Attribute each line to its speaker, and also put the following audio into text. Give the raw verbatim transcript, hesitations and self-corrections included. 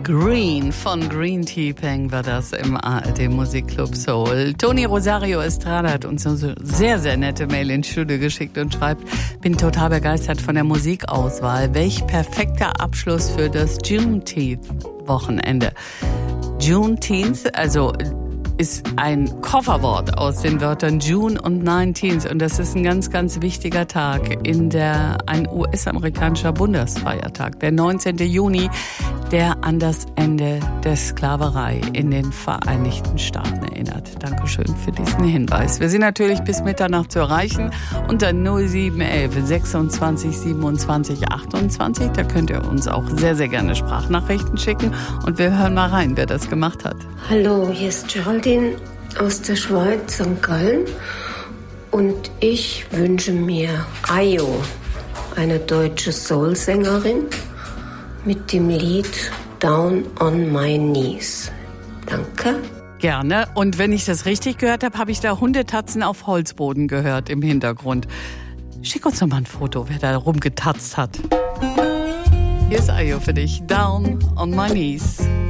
Speaker 1: Green von Green Tea Peng war das im A R D Musikclub Soul. Toni Rosario Estrada hat uns eine sehr, sehr nette Mail ins Studio geschickt und schreibt, bin total begeistert von der Musikauswahl. Welch perfekter Abschluss für das Juneteenth-Wochenende. Juneteenth, also ist ein Kofferwort aus den Wörtern June und Nineteenth und das ist ein ganz, ganz wichtiger Tag in der, ein U S-amerikanischer Bundesfeiertag, der neunzehnten Juni, der an das Ende der Sklaverei in den Vereinigten Staaten erinnert. Dankeschön für diesen Hinweis. Wir sind natürlich bis Mitternacht zu erreichen unter null sieben elf sechsundzwanzig siebenundzwanzig achtundzwanzig. Da könnt ihr uns auch sehr, sehr gerne Sprachnachrichten schicken und wir hören mal rein, wer das gemacht hat.
Speaker 2: Hallo, hier ist Geraldine aus der Schweiz, Sankt Gallen. Und ich wünsche mir Ayo, eine deutsche Soul-Sängerin, mit dem Lied Down on My Knees. Danke.
Speaker 1: Gerne. Und wenn ich das richtig gehört habe, habe ich da Hundetatzen auf Holzboden gehört im Hintergrund. Schick uns doch mal ein Foto, wer da rumgetatzt hat. Hier ist Ayo für dich. Down on My Knees.